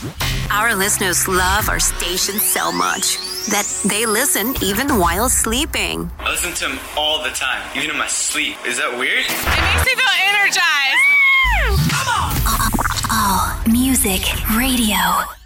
Our listeners love our station so much that they listen even while sleeping. I listen to them all the time, even in my sleep. Is that weird? It makes me feel energized. Come on! All music radio.